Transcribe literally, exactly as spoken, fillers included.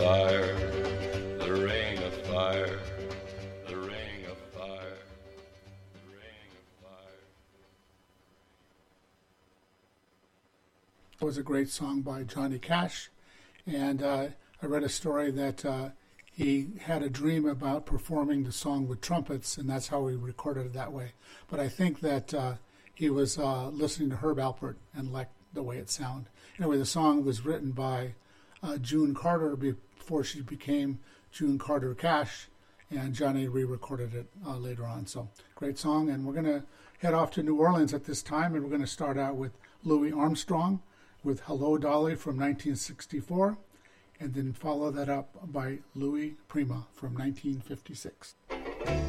fire, the ring of fire, the ring of fire, the ring of fire. It was a great song by Johnny Cash, and uh, I read a story that uh, he had a dream about performing the song with trumpets, and that's how he recorded it that way. But I think that uh, he was uh, listening to Herb Alpert and liked the way it sounded. Anyway, the song was written by uh, June Carter before she became June Carter Cash, and Johnny re-recorded it uh, later on. So, great song, and we're going to head off to New Orleans at this time, and we're going to start out with Louis Armstrong with Hello Dolly from nineteen sixty-four, and then follow that up by Louis Prima from nineteen fifty-six.